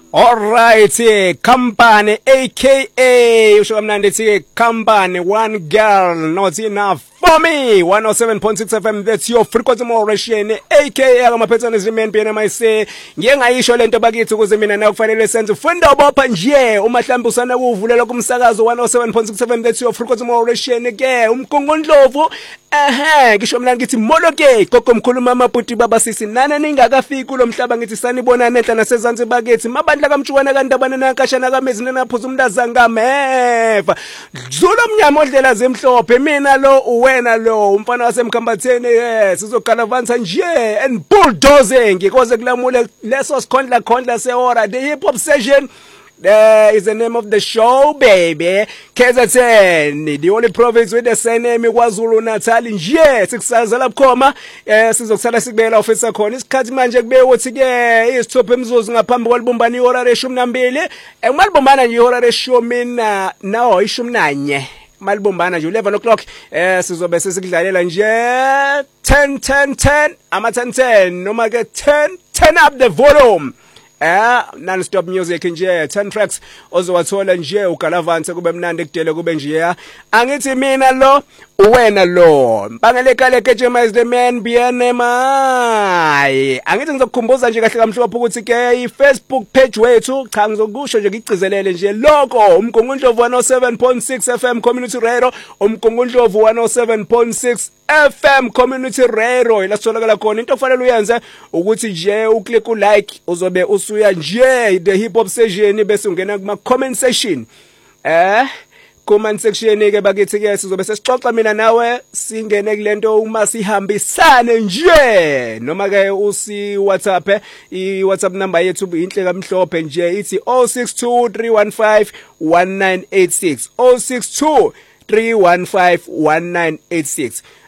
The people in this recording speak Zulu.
Alright, company aka usho kamnandi ethi company one girl not enough for me 107.6 FM that's your frequency moderation aka amaphethana ezimen BNM say ngiye ngayisho lento bakithi ukuze mina na kufanele senze ufunda bopha nje uma mhlambe usana kuvulela kumsakazo 107.6 FM that's your frequency moderation ke umgongondlovu ngisho mina ngithi moloke gogo mkhulu mama bhuti baba sisi nana ningakafiki kulomhlaba ngithi sanibona nenhla nasezansi bakithi mabandla kamtshwana kandabana nankashana kamezi naphuza umntaza ngameva dlula umnyama odlela zemhlophe mina lo uwena lo umfana wasemkhambatheni sizogalavansa nje and bulldozing because kulamule leso sikhondla sehora the hip hop session. There is the name of the show, baby. KZN, the only province with the same name KwaZulu Natal. Nje sikusazela bukhoma sizokusala sikubela officer khona isikhathi manje kube uthi ke isithophe emzuzu ngaphambi kwalibumbana ihora le12 malibumbana nje ihora le10 no 11 malibumbana nje 11 o'clock sizobe sesikudlalela nje 10 ama 10 noma ke 10 up the volume. Non-stop music nje 10 tracks ozowathola nje ugalavanse kube mnandi kudele kube nje angithi mina lo uwena lo mpangelekale kejema is the man BNM angithi ngizokukhumbuza nje kahle kamhlophe ukuthi ke iFacebook page wethu cha ngizokusho nje ngigcizelele nje lokho umgongondlovu 107.6 FM community radio umgongondlovu 107.6 FM community radio ilasitholakala khona into kufanele uyenze ukuthi nje uclick ulike uzobe usuya nje the hip hop session bese ungena kuma comment section comment section ke bakithi ke sizobe sesixoxa mina nawe singene kulento uma sihambisane nje noma ke usi WhatsApp I WhatsApp number yethu inhle kamhlophe nje ithi 0623151986 0623151986